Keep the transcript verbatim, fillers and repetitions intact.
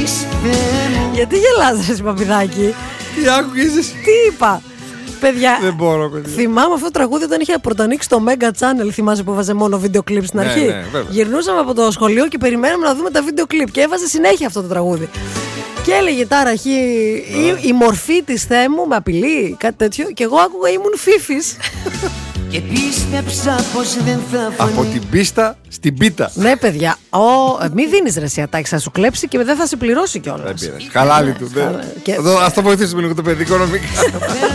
Γιατί γελάς ρε Παπηδάκη? Τι άκουγες εσύ? Τι είπα? Παιδιά, δεν μπορώ, παιδιά. Θυμάμαι αυτό το τραγούδι όταν είχε πρωτοανοίξει το Mega Channel. Θυμάσαι που έβαζε μόνο βίντεο κλιπ στην αρχή? Ναι, ναι, γυρνούσαμε από το σχολείο και περιμέναμε να δούμε τα βίντεο κλιπ. Και έβαζε συνέχεια αυτό το τραγούδι. Και έλεγε τάραχη η, η μορφή της Θέμου με απειλή, κάτι τέτοιο. Και εγώ άκουγα ήμουν φίφης. Και πίστεψα πως δεν θα φανεί. Από την πίστα στην πίτα. Ναι, παιδιά. Oh, μη δίνεις ρε εσύ ατάκη, θα σου κλέψει και δεν θα σε πληρώσει κιόλας. Χαλάλι του. Ας το βοηθήσουμε λίγο το παιδικό νομικά.